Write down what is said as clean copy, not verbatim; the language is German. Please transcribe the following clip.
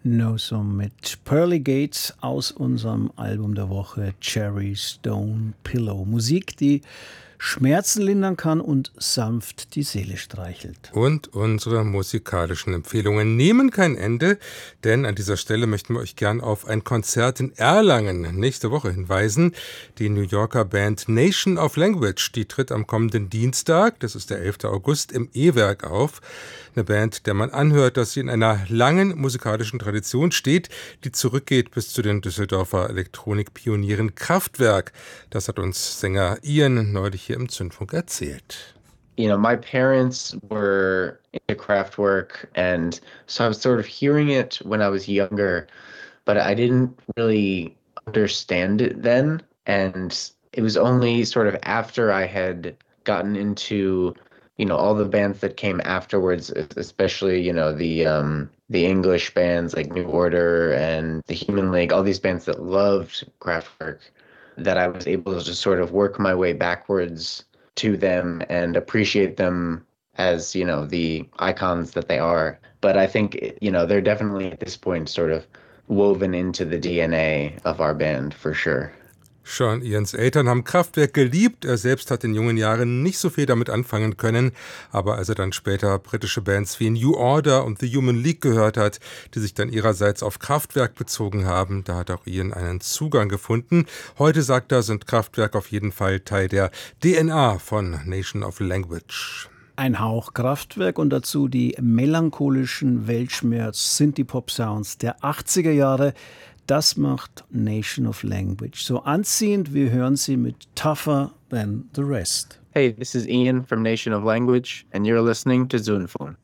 No Song mit Pearly Gates aus unserem Album der Woche Cherry Stone Pillow. Musik, die Schmerzen lindern kann und sanft die Seele streichelt. Und unsere musikalischen Empfehlungen nehmen kein Ende, denn an dieser Stelle möchten wir euch gern auf ein Konzert in Erlangen nächste Woche hinweisen. Die New Yorker Band Nation of Language, die tritt am kommenden Dienstag, das ist der 11. August, im E-Werk auf. Eine Band, der man anhört, dass sie in einer langen musikalischen Tradition steht, die zurückgeht bis zu den Düsseldorfer Elektronikpionieren Kraftwerk. Das hat uns Sänger Ian neulich hier im Zündfunk erzählt. You know, my parents were into Kraftwerk, and so I was sort of hearing it when I was younger, but I didn't really understand it then. And it was only sort of after I had gotten into, you know, all the bands that came afterwards, especially, you know, the English bands like New Order and the Human League, all these bands that loved Kraftwerk, that I was able to just sort of work my way backwards to them and appreciate them as, you know, the icons that they are. But I think, you know, they're definitely at this point sort of woven into the DNA of our band, for sure. Sean Ians Eltern haben Kraftwerk geliebt. Er selbst hat in jungen Jahren nicht so viel damit anfangen können. Aber als er dann später britische Bands wie New Order und The Human League gehört hat, die sich dann ihrerseits auf Kraftwerk bezogen haben, da hat auch Ian einen Zugang gefunden. Heute, sagt er, sind Kraftwerk auf jeden Fall Teil der DNA von Nation of Language. Ein Hauch Kraftwerk und dazu die melancholischen Weltschmerz-Synthie-Pop-Sounds der 80er Jahre. Das macht Nation of Language so anziehend. Wir hören sie mit Tougher Than the Rest. Hey, this is Ian from Nation of Language, and you're listening to Zunfun.